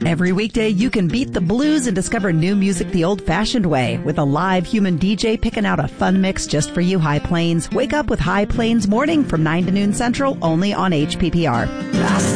Every weekday, you can beat the blues and discover new music the old-fashioned way with a live human DJ picking out a fun mix just for you, High Plains. Wake up with High Plains Morning from 9 to noon Central, only on HPPR.